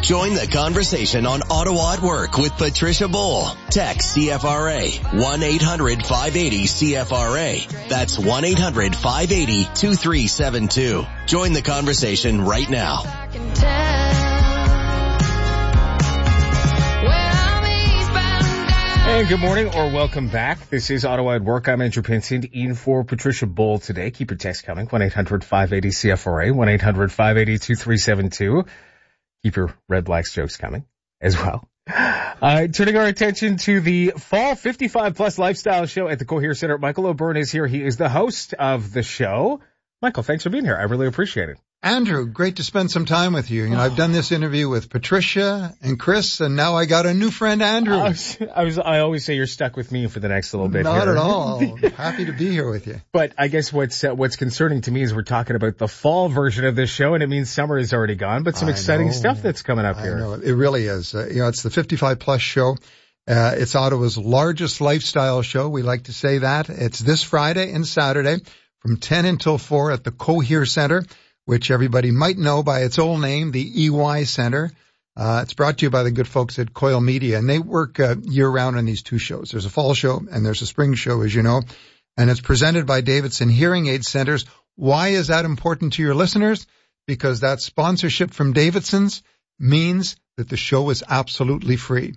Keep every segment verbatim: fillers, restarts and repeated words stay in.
Join the conversation on Ottawa at Work with Patricia Bowl. Text C F R A one eight hundred five eight zero C F R A. That's one eight hundred five eight zero two three seven two. Join the conversation right now. And good morning or welcome back. This is Ottawa at Work. I'm Andrew Pinson in for Patricia Bowl today. Keep your text coming. one eight hundred five eight zero C F R A. one eight hundred five eight zero two three seven two. Keep your Red Blacks jokes coming as well. Uh, turning our attention to the fall fifty-five plus lifestyle show at the Cohere Center. Michael O'Byrne is here. He is the host of the show. Michael, thanks for being here. I really appreciate it. Andrew, great to spend some time with you. You know, oh. I've done this interview with Patricia and Chris, and now I got a new friend, Andrew. I was, I was, I always say you're stuck with me for the next little bit. Not here. at all. Happy to be here with you. But I guess what's uh, what's concerning to me is we're talking about the fall version of this show, and it means summer is already gone. But some I exciting know. stuff that's coming up I here. Know. It really is. Uh, you know, it's the fifty-five plus show. Uh, it's Ottawa's largest lifestyle show. We like to say that. It's this Friday and Saturday from ten until four at the Cohere Center, which everybody might know by its old name, the E Y Center. Uh, it's brought to you by the good folks at Coil Media, and they work uh, year-round on these two shows. There's a fall show and there's a spring show, as you know, and it's presented by Davidson Hearing Aid Centers. Why is that important to your listeners? Because that sponsorship from Davidson's means that the show is absolutely free.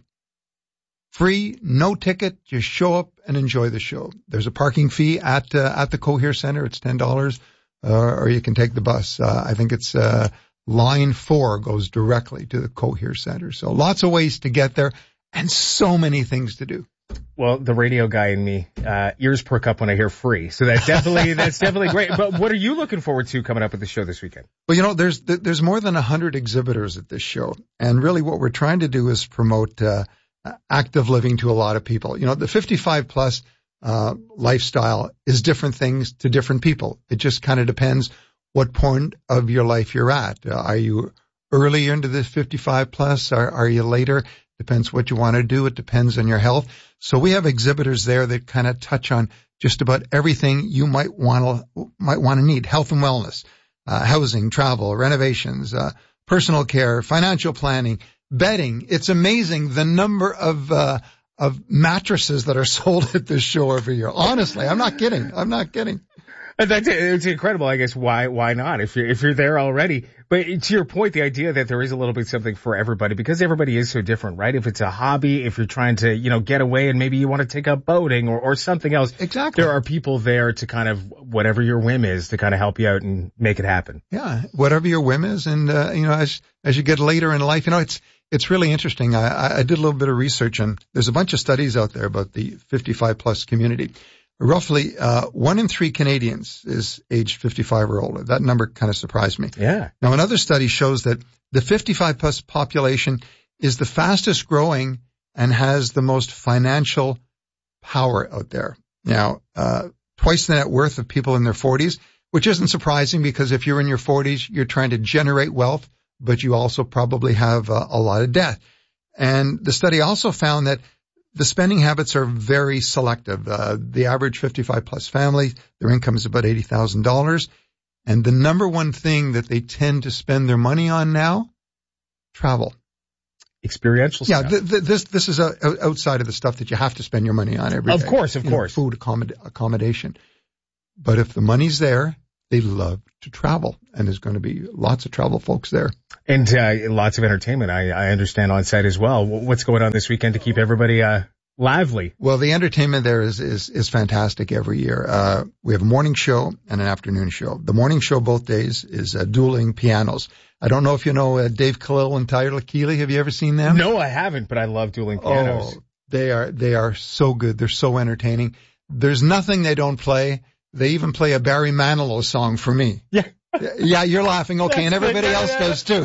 Free, no ticket, just show up and enjoy the show. There's a parking fee at uh, at the Cohere Center. It's ten dollars. Uh, or you can take the bus. Uh, I think it's, uh, line four goes directly to the Cohere Center. So lots of ways to get there and so many things to do. Well, the radio guy in me, uh, ears perk up when I hear free. So that's definitely, that's definitely great. But what are you looking forward to coming up at the show this weekend? Well, you know, there's, there's more than a hundred exhibitors at this show. And really what we're trying to do is promote, uh, active living to a lot of people. You know, the fifty-five plus Uh, lifestyle is different things to different people. It just kind of depends what point of your life you're at. Uh, are you early into the fifty-five plus? Are, are you later? Depends what you want to do. It depends on your health. So we have exhibitors there that kind of touch on just about everything you might want to, might want to need. Health and wellness, uh, housing, travel, renovations, uh, personal care, financial planning, bedding. It's amazing the number of, uh, of mattresses that are sold at this show every year. Honestly, I'm not kidding. I'm not kidding. That's, it's incredible. I guess why, why not? If you're, if you're there already. But to your point, the idea that there is a little bit something for everybody because everybody is so different, right? If it's a hobby, if you're trying to, you know, get away and maybe you want to take up boating or, or something else. Exactly. There are people there to kind of, whatever your whim is, to kind of help you out and make it happen. Yeah. Whatever your whim is. And, uh, you know, as, as you get later in life, you know, it's, It's really interesting. I, I did a little bit of research, and there's a bunch of studies out there about the fifty-five plus community. Roughly uh, one in three Canadians is aged fifty-five or older. That number kind of surprised me. Yeah. Now, another study shows that the fifty-five plus population is the fastest growing and has the most financial power out there. Now, uh, twice the net worth of people in their forties, which isn't surprising because if you're in your forties, you're trying to generate wealth, but you also probably have uh, a lot of debt. And the study also found that the spending habits are very selective. Uh, the average fifty-five plus family, their income is about eighty thousand dollars. And the number one thing that they tend to spend their money on now, travel. Experiential yeah, stuff. Yeah, th- th- this this is uh, outside of the stuff that you have to spend your money on every of day. Of course, of you course. Know, food, accommod- accommodation. But if the money's there, they love to travel, and there's going to be lots of travel folks there. And uh, lots of entertainment, I, I understand, on site as well. What's going on this weekend to keep everybody uh, lively? Well, the entertainment there is is, is fantastic every year. Uh, we have a morning show and an afternoon show. The morning show both days is uh, dueling pianos. I don't know if you know uh, Dave Khalil and Tyler Keeley. Have you ever seen them? No, I haven't, but I love dueling pianos. Oh, they are they are so good. They're so entertaining. There's nothing they don't play. They even play a Barry Manilow song for me. Yeah. Yeah, you're laughing. Okay, and everybody good, else yeah. does too.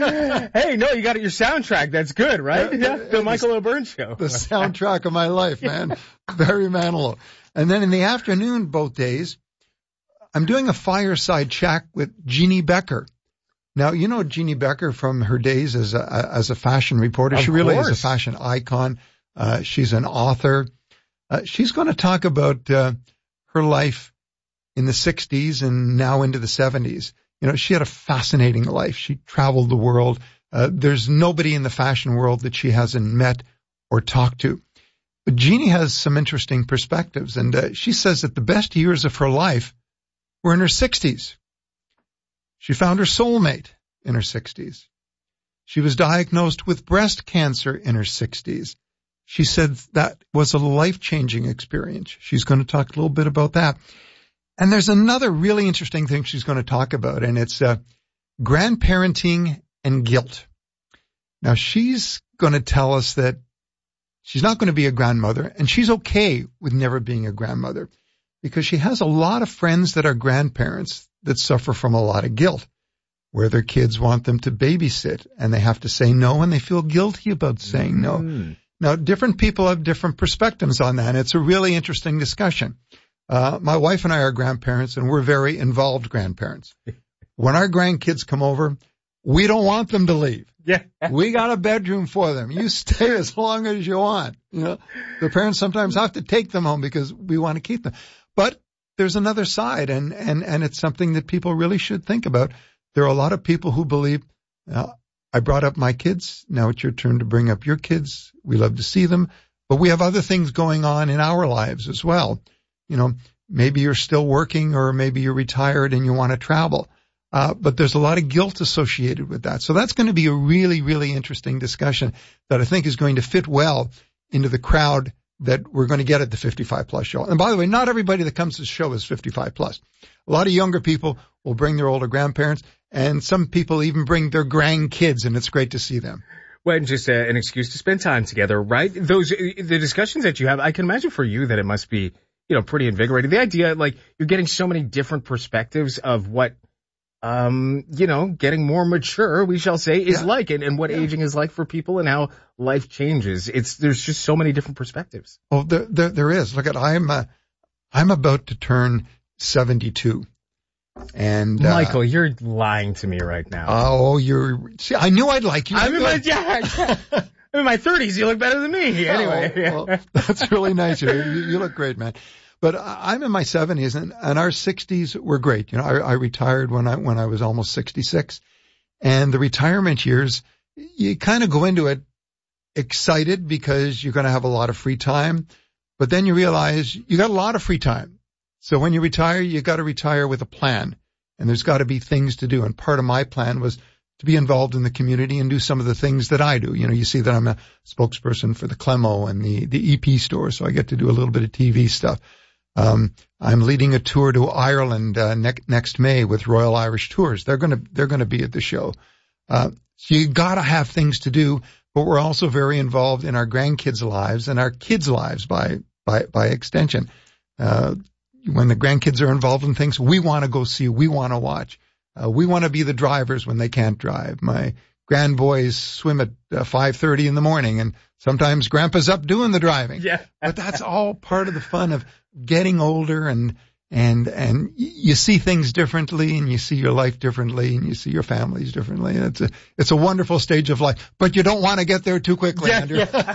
Hey, no, you got it, your soundtrack. That's good, right? Yeah, the Michael O'Byrne Show. The soundtrack of my life, man. Barry Manilow. And then in the afternoon, both days, I'm doing a fireside chat with Jeannie Becker. Now, you know Jeannie Becker from her days as a, as a fashion reporter. Of she really course. is a fashion icon. Uh, she's an author. Uh, she's going to talk about uh, her life in the sixties and now into the seventies. You know, she had a fascinating life. She traveled the world. Uh, there's nobody in the fashion world that she hasn't met or talked to. But Jeannie has some interesting perspectives, and uh, she says that the best years of her life were in her sixties. She found her soulmate in her sixties. She was diagnosed with breast cancer in her sixties. She said that was a life-changing experience. She's going to talk a little bit about that. And there's another really interesting thing she's going to talk about, and it's uh, grandparenting and guilt. Now, she's going to tell us that she's not going to be a grandmother, and she's okay with never being a grandmother because she has a lot of friends that are grandparents that suffer from a lot of guilt, where their kids want them to babysit, and they have to say no, and they feel guilty about saying no. Mm. Now, different people have different perspectives on that, and it's a really interesting discussion. Uh, my wife and I are grandparents, and we're very involved grandparents. When our grandkids come over, we don't want them to leave. Yeah. We got a bedroom for them. You stay as long as you want. You know, the parents sometimes have to take them home because we want to keep them. But there's another side, and, and, and it's something that people really should think about. There are a lot of people who believe, uh, I brought up my kids. Now it's your turn to bring up your kids. We love to see them, but we have other things going on in our lives as well. You know, maybe you're still working, or maybe you're retired and you want to travel. Uh, but there's a lot of guilt associated with that. So that's going to be a really, really interesting discussion that I think is going to fit well into the crowd that we're going to get at the fifty-five plus show. And by the way, not everybody that comes to the show is fifty-five plus. A lot of younger people will bring their older grandparents, and some people even bring their grandkids, and it's great to see them. Well, and just uh, an excuse to spend time together, right? Those, the discussions that you have, I can imagine for you that it must be, you know, pretty invigorating. The idea, like, you're getting so many different perspectives of what, um, you know, getting more mature, we shall say, is yeah. like, and, and what yeah. aging is like for people and how life changes. It's, there's just so many different perspectives. Oh, there, there, there is. Look at, I'm, uh, I'm about to turn seventy-two. And, uh, Michael, you're lying to me right now. Oh, you're, see, I knew I'd like you. I'm in my, yeah, I'm in my thirties. You look better than me. Anyway. Oh, well, that's really nice. You, you look great, man. But I'm in my seventies, and, and our sixties were great. You know, I, I retired when I, when I was almost sixty-six. And the retirement years, you kind of go into it excited because you're going to have a lot of free time. But then you realize you got a lot of free time. So when you retire, you got to retire with a plan, and there's got to be things to do. And part of my plan was to be involved in the community and do some of the things that I do. You know, you see that I'm a spokesperson for the Clemo and the, the E P store, so I get to do a little bit of T V stuff. Um, I'm leading a tour to Ireland, uh, ne- next May with Royal Irish Tours. They're going to, they're going to be at the show. Uh, so you got to have things to do, but we're also very involved in our grandkids' lives and our kids' lives by, by, by extension. Uh, when the grandkids are involved in things, we want to go see, we want to watch. Uh, we want to be the drivers when they can't drive. My grandboys swim at uh, five thirty in the morning, and sometimes grandpa's up doing the driving. Yeah. But that's all part of the fun of getting older, and, and, and you see things differently, and you see your life differently, and you see your families differently. And it's a, it's a wonderful stage of life, but you don't want to get there too quickly, yeah, Andrew.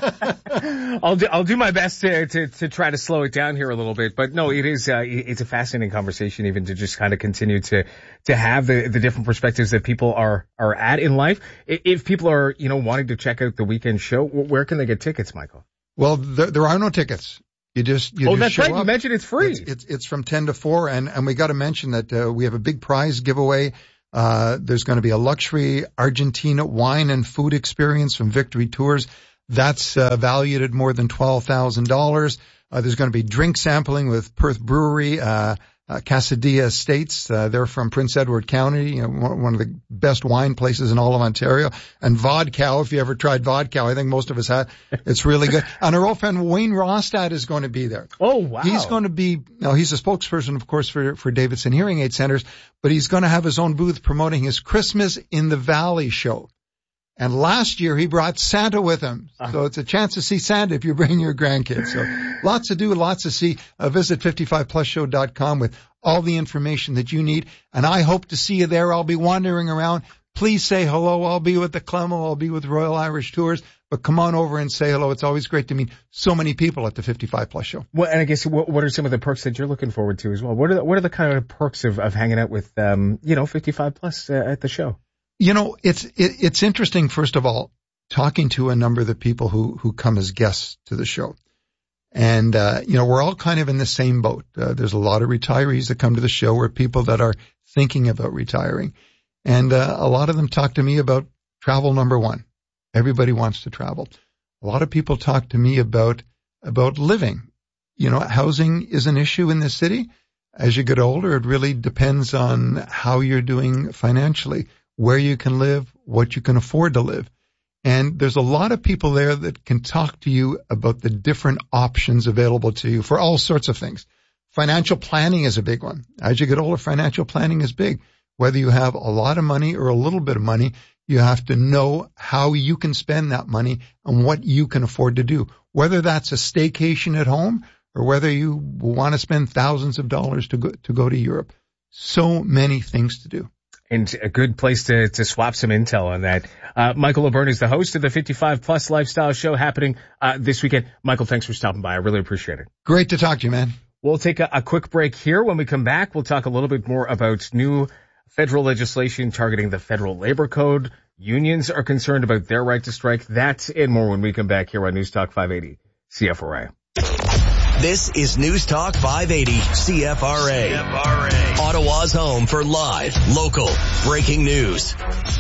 Yeah. I'll do, I'll do my best to, to, to try to slow it down here a little bit. But no, it is, uh, it's a fascinating conversation, even to just kind of continue to, to have the, the different perspectives that people are, are at in life. If people are, you know, wanting to check out the weekend show, where can they get tickets, Michael? Well, there, there are no tickets. You just, you oh, just that's show right. up. You mentioned it's free. It's, it's, it's from ten to four. And, and we got to mention that, uh, we have a big prize giveaway. Uh, there's going to be a luxury Argentina wine and food experience from Victory Tours. That's, uh, valued at more than twelve thousand dollars. Uh, there's going to be drink sampling with Perth Brewery, uh, Uh, Casadilla Estates. Uh, they're from Prince Edward County, you know, one, one of the best wine places in all of Ontario. And Vodka, if you ever tried Vodka, I think most of us had. It's really good. And our old friend Wayne Rostad is going to be there. Oh, wow. He's going to be, now he's a spokesperson, of course, for, for Davidson Hearing Aid Centers, but he's going to have his own booth promoting his Christmas in the Valley show. And last year he brought Santa with him. So it's a chance to see Santa if you bring your grandkids. So lots to do, lots to see. Uh, visit fifty-five plus show dot com with all the information that you need. And I hope to see you there. I'll be wandering around. Please say hello. I'll be with the Clemo. I'll be with Royal Irish Tours. but come on over and say hello. It's always great to meet so many people at the fifty-five plus show. Well, and I guess what, what are some of the perks that you're looking forward to as well? What are the, what are the kind of perks of, of hanging out with, um, you know, fifty-five plus uh, at the show? You know, it's, it, it's interesting, first of all, talking to a number of the people who, who come as guests to the show. And, uh, you know, we're all kind of in the same boat. Uh, there's a lot of retirees that come to the show, or people that are thinking about retiring. And, uh, a lot of them talk to me about travel number one. Everybody wants to travel. A lot of people talk to me about, about living. You know, housing is an issue in the city. As you get older, it really depends on how you're doing financially, where you can live, what you can afford to live. And there's a lot of people there that can talk to you about the different options available to you for all sorts of things. Financial planning is a big one. As you get older, financial planning is big. Whether you have a lot of money or a little bit of money, you have to know how you can spend that money and what you can afford to do. Whether that's a staycation at home or whether you want to spend thousands of dollars to go to, go to Europe. So many things to do. And a good place to, to swap some intel on that. Uh, Michael O'Byrne is the host of the fifty-five plus Lifestyle Show happening uh, this weekend. Michael, thanks for stopping by. I really appreciate it. Great to talk to you, man. We'll take a, a quick break here. When we come back, we'll talk a little bit more about new federal legislation targeting the federal labor code. Unions are concerned about their right to strike. That's and more when we come back here on News Talk five eighty C F R A. This is News Talk five eighty C F R A. C F R A. Ottawa's home for live, local, breaking news.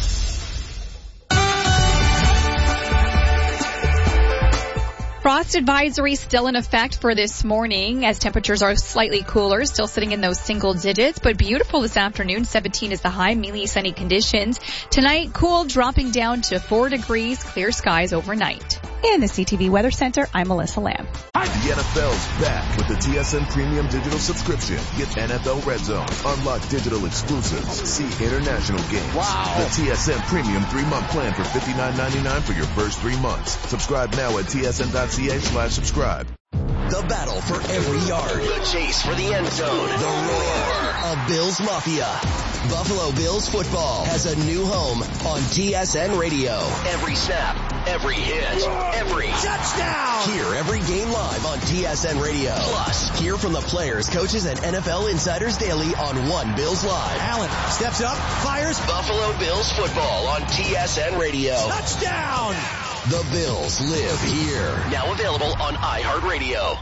Frost advisory still in effect for this morning as temperatures are slightly cooler, still sitting in those single digits, but beautiful this afternoon. seventeen is the high, mainly sunny conditions. Tonight, cool, dropping down to four degrees, clear skies overnight. In the C T V Weather Center, I'm Melissa Lamb. The N F L's back with the T S N Premium Digital Subscription. Get N F L Red Zone, unlock digital exclusives, see international games. Wow. The T S N Premium three-month plan for fifty-nine ninety-nine for your first three months. Subscribe now at T S N dot C A slash subscribe. The battle for every yard. The chase for the end zone. The roar of Bills Mafia. Buffalo Bills football has a new home on T S N Radio. Every snap, every hit, every touchdown. Hear every game live on T S N Radio. Plus, hear from the players, coaches, and N F L insiders daily on One Bills Live. Allen steps up, fires. Buffalo Bills football on T S N Radio. Touchdown. The Bills live here. Now available on iHeartRadio.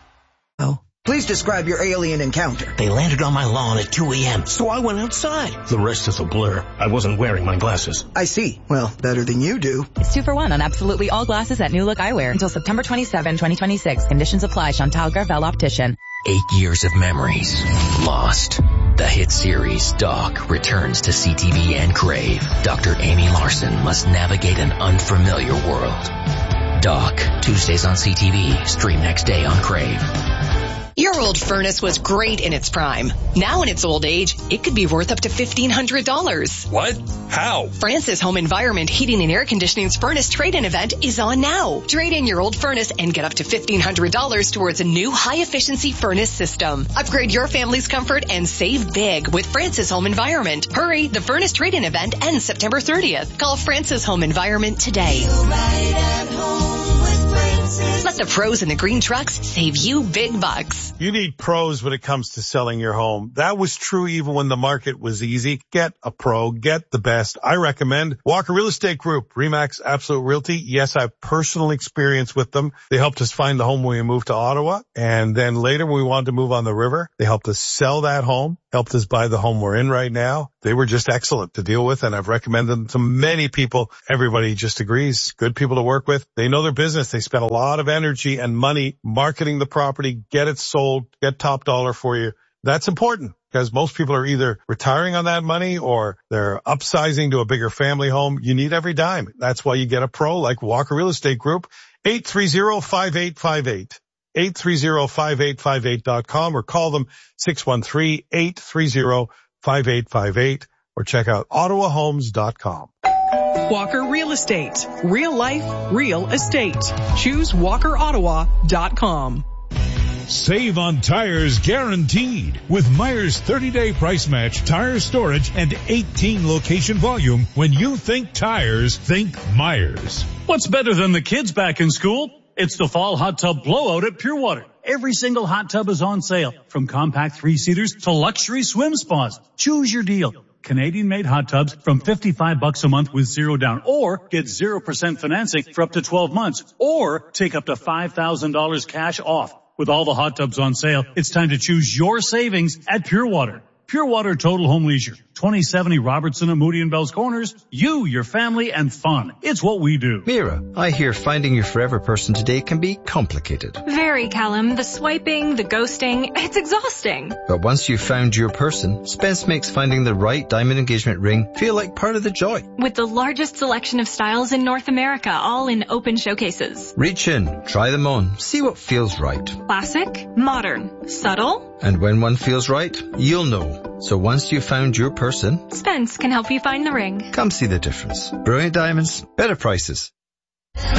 Oh. Please describe your alien encounter. They landed on my lawn at two a.m., so I went outside. The rest is a blur. I wasn't wearing my glasses. I see. Well, better than you do. It's two for one on absolutely all glasses at New Look Eyewear until September twenty-seventh, twenty twenty-six. Conditions apply. Chantal Garvel Optician. Eight years of memories lost. The hit series Doc returns to C T V and Crave. Doctor Amy Larson must navigate an unfamiliar world. Doc, Tuesdays on C T V, stream next day on Crave. Your old furnace was great in its prime. Now in its old age, it could be worth up to fifteen hundred dollars. What? How? Francis Home Environment Heating and Air Conditioning's furnace trade-in event is on now. Trade in your old furnace and get up to fifteen hundred dollars towards a new high-efficiency furnace system. Upgrade your family's comfort and save big with Francis Home Environment. Hurry, the furnace trade-in event ends September thirtieth. Call Francis Home Environment today. Let the pros in the green trucks save you big bucks. You need pros when it comes to selling your home. That was true even when the market was easy. Get a pro. Get the best. I recommend Walker Real Estate Group, Remax Absolute Realty. Yes, I have personal experience with them. They helped us find the home when we moved to Ottawa. And then later when we wanted to move on the river, they helped us sell that home, helped us buy the home we're in right now. They were just excellent to deal with, and I've recommended them to many people. Everybody just agrees. Good people to work with. They know their business. They spend a lot of energy and money marketing the property, get it sold, get top dollar for you. That's important because most people are either retiring on that money or they're upsizing to a bigger family home. You need every dime. That's why you get a pro like Walker Real Estate Group. eight three zero, five eight five eight. eight three zero, five eight five eight dot com or call them six one three, eight three zero, five eight five eight or check out ottawa homes dot com. Walker Real Estate. Real life, real estate. Choose walker ottawa dot com. Save on tires guaranteed with Myers thirty-day price match, tire storage, and eighteen location volume. When you think tires, think Myers. What's better than the kids back in school? It's the fall hot tub blowout at Pure Water. Every single hot tub is on sale, from compact three-seaters to luxury swim spas. Choose your deal. Canadian-made hot tubs from fifty-five bucks a month with zero down, or get zero percent financing for up to twelve months, or take up to five thousand dollars cash off. With all the hot tubs on sale, it's time to choose your savings at Pure Water. Pure Water Total Home Leisure, twenty seventy Robertson and Moody and Bells Corners. You, your family, and fun. It's what we do. Mira, I hear finding your forever person today can be complicated. Very, Callum. The swiping, the ghosting, it's exhausting. But once you've found your person, Spence makes finding the right diamond engagement ring feel like part of the joy. With the largest selection of styles in North America, all in open showcases. Reach in, try them on, see what feels right. Classic, modern, subtle. And when one feels right, you'll know. So once you've found your person, Spence can help you find the ring. Come see the difference. Brilliant Diamonds, better prices.